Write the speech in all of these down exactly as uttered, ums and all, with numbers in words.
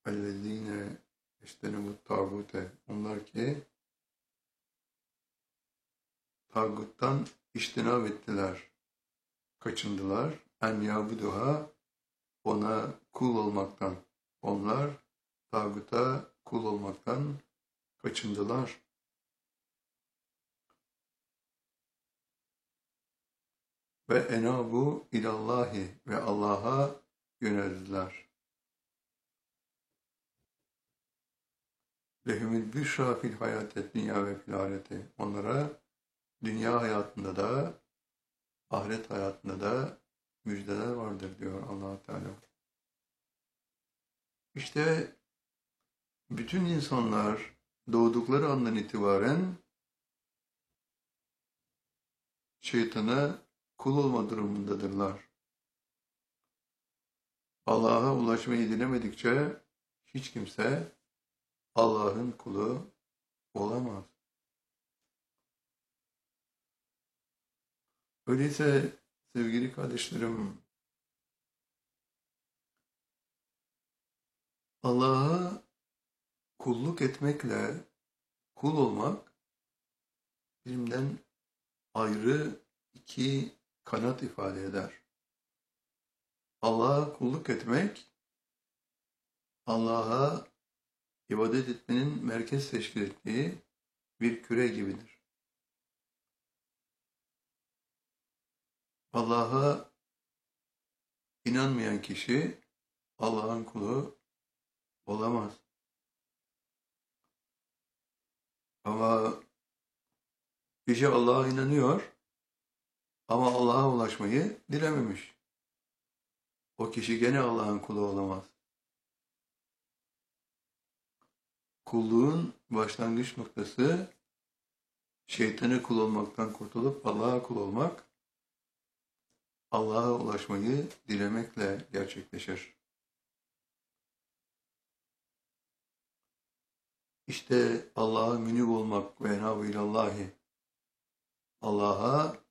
اَلَّذ۪ينَ اِجْتَنَبُوا الطَّاغُوتَ Onlar ki tağuttan iştinab ettiler, kaçındılar. En yabuduha ona kul olmaktan. Onlar tağuta kul olmaktan kaçındılar. Ve enabu ilallahi ve Allah'a yöneldiler. Lehumül büşra fil hayatet dünya ve fil ahireti. Onlara dünya hayatında da ahiret hayatında da müjdeler vardır diyor Allah Teala. İşte bütün insanlar doğdukları andan itibaren şeytana kul olma durumundadırlar. Allah'a ulaşmayı dilemedikçe hiç kimse Allah'ın kulu olamaz. Öyleyse sevgili kardeşlerim, Allah'a kulluk etmekle kul olmak birbirinden ayrı iki kanat ifade eder. Allah'a kulluk etmek, Allah'a ibadet etmenin merkez teşkil ettiği bir küre gibidir. Allah'a inanmayan kişi Allah'ın kulu olamaz. Ama kişi Allah'a inanıyor ama Allah'a ulaşmayı dilememiş. O kişi gene Allah'ın kulu olamaz. Kulluğun başlangıç noktası şeytana kul olmaktan kurtulup Allah'a kul olmak, Allah'a ulaşmayı dilemekle gerçekleşir. İşte Allah'a münib olmak ve enabu ilallahi, Allah'a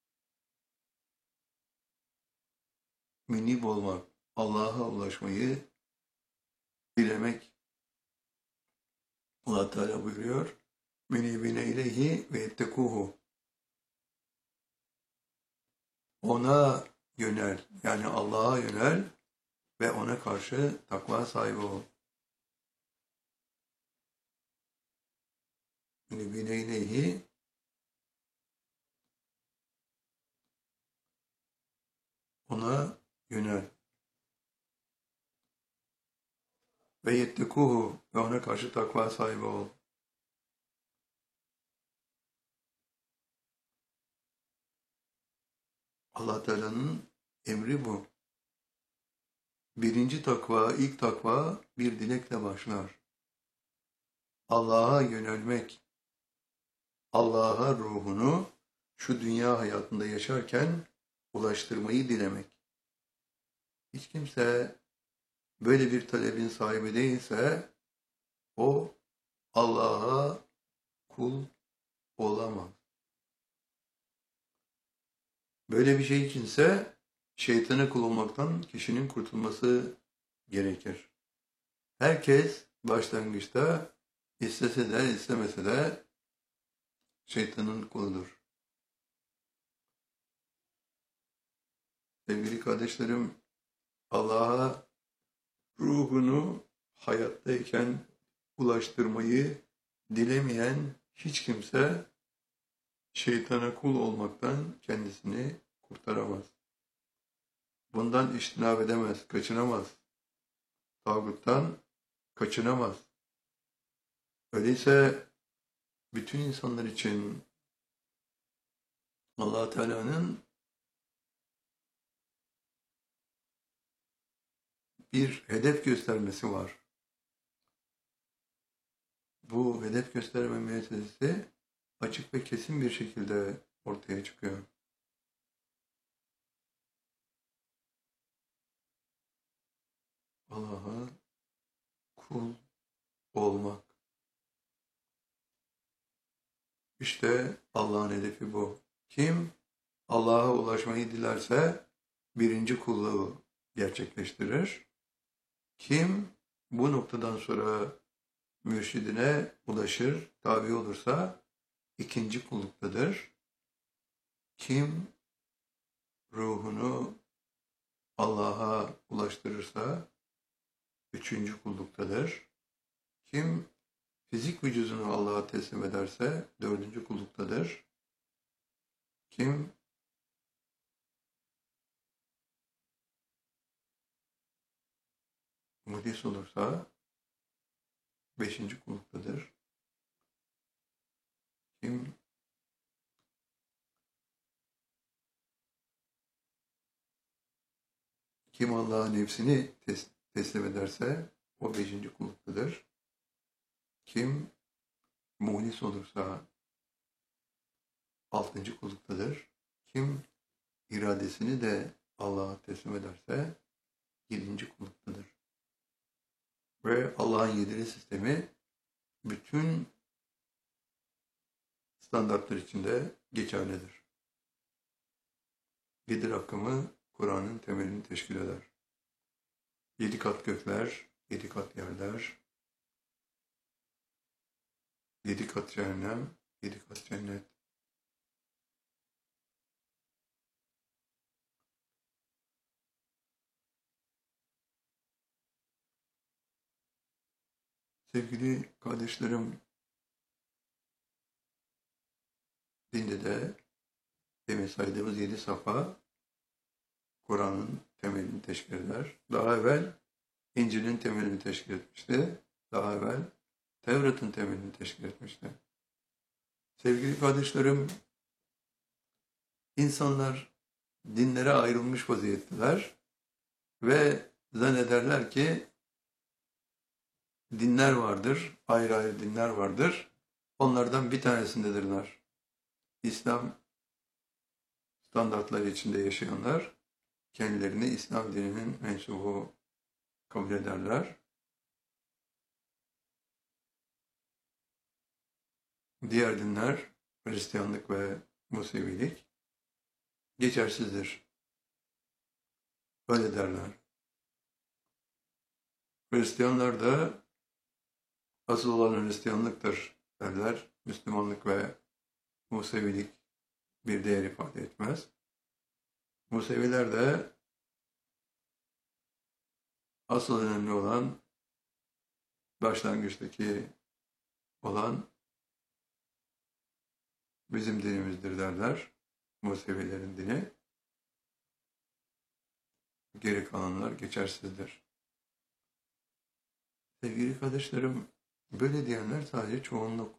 münib olmak, Allah'a ulaşmayı dilemek. Allah Teala buyuruyor, münibine ileyhi ve ettekuhu. Ona yönel, yani Allah'a yönel ve ona karşı takva sahibi ol. Münibine ileyhi, ona yönel. Ve yettekuhu, ve ona karşı takva sahibi ol. Allah Teala'nın emri bu. Birinci takva, ilk takva bir dilekle başlar. Allah'a yönelmek, Allah'a ruhunu şu dünya hayatında yaşarken ulaştırmayı dilemek. Hiç kimse böyle bir talebin sahibi değilse o Allah'a kul olamaz. Böyle bir şey içinse şeytana kul olmaktan kişinin kurtulması gerekir. Herkes başlangıçta istese de istemese de şeytanın kuludur. Sevgili kardeşlerim, Allah'a ruhunu hayattayken ulaştırmayı dilemeyen hiç kimse şeytana kul olmaktan kendisini kurtaramaz. Bundan iştinab edemez, kaçınamaz. Tağuttan kaçınamaz. Öyleyse bütün insanlar için Allah Teala'nın bir hedef göstermesi var. Bu hedef gösterme meselesi açık ve kesin bir şekilde ortaya çıkıyor. Allah'a kul olmak. İşte Allah'ın hedefi bu. Kim Allah'a ulaşmayı dilerse birinci kulluğu gerçekleştirir. Kim bu noktadan sonra mürşidine ulaşır, tabi olursa ikinci kulluktadır. Kim ruhunu Allah'a ulaştırırsa üçüncü kulluktadır. Kim fizik vücudunu Allah'a teslim ederse dördüncü kulluktadır. Kim muhlis olursa beşinci kulluktadır. Kim kim Allah'a nefsini tes teslim ederse o beşinci kulluktadır. Kim muhlis olursa altıncı kulluktadır. Kim iradesini de Allah'a teslim ederse yedinci kulluktadır. Ve Allah'ın yedili sistemi bütün standartlar içinde geçerlidir. Yedi rakamı Kur'an'ın temelini teşkil eder. Yedi kat gökler, yedi kat yerler, yedi kat cehennem, yedi kat cennet. Sevgili kardeşlerim, dinde de demin saydığımız yedi safa Kur'an'ın temelini teşkil eder. Daha evvel İncil'in temelini teşkil etmişti. Daha evvel Tevrat'ın temelini teşkil etmişti. Sevgili kardeşlerim, insanlar dinlere ayrılmış vaziyetteler ve zannederler ki dinler vardır, ayrı ayrı dinler vardır. Onlardan bir tanesindedirler. İslam standartları içinde yaşayanlar kendilerini İslam dininin mensubu kabul ederler. Diğer dinler, Hristiyanlık ve Musevilik geçersizdir. Öyle derler. Hristiyanlar da asıl olan Hristiyanlıktır derler. Müslümanlık ve Musevilik bir değer ifade etmez. Museviler de asıl önemli olan başlangıçtaki olan bizim dinimizdir derler. Musevilerin dini. Geri kalanlar geçersizdir. Sevgili kardeşlerim, böyle diyenler sadece çoğunluk.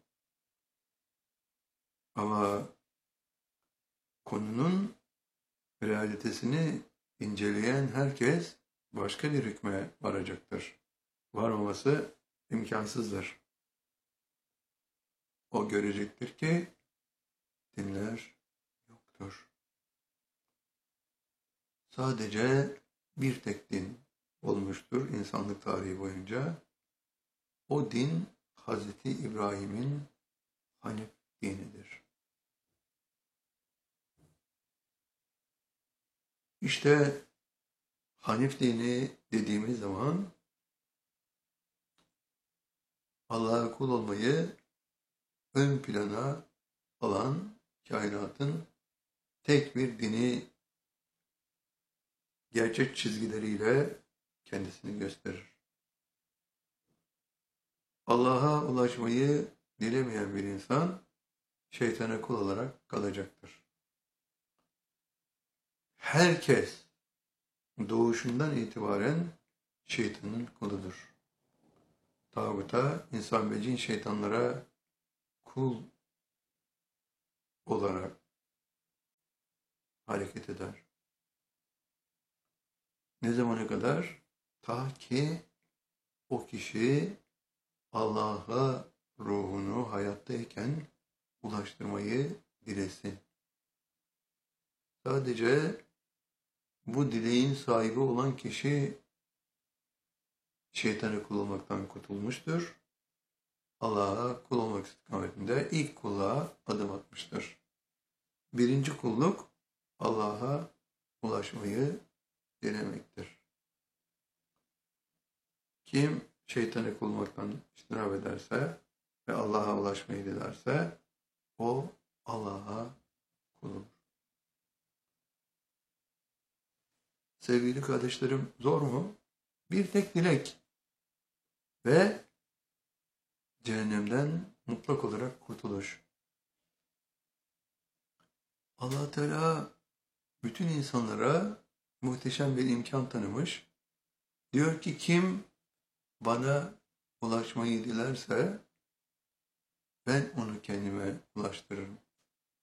Ama konunun realitesini inceleyen herkes başka bir hükme varacaktır. Varmaması imkansızdır. O görecektir ki dinler yoktur. Sadece bir tek din olmuştur insanlık tarihi boyunca. O din Hazreti İbrahim'in Hanif dinidir. İşte Hanif dini dediğimiz zaman Allah'a kul olmayı ön plana alan kainatın tek bir dini gerçek çizgileriyle kendisini gösterir. Allah'a ulaşmayı dilemeyen bir insan şeytana kul olarak kalacaktır. Herkes doğuşundan itibaren şeytanın kuludur. Tağuta, insan ve cin şeytanlara kul olarak hareket eder. Ne zamana kadar? Ta ki o kişi Allah'a ruhunu hayattayken ulaştırmayı dilesin. Sadece bu dileğin sahibi olan kişi şeytana kul olmaktan kurtulmuştur. Allah'a kul olmak istikametinde ilk kulluğa adım atmıştır. Birinci kulluk Allah'a ulaşmayı dilemektir. Kim şeytana kulmaktan istinab ederse ve Allah'a ulaşmayı dilerse o Allah'a kul olur. Sevgili kardeşlerim, zor mu? Bir tek dilek ve cehennemden mutlak olarak kurtuluş. Allah Teala bütün insanlara muhteşem bir imkan tanımış. Diyor ki kim bana ulaşmayı dilerse ben onu kendime ulaştırırım.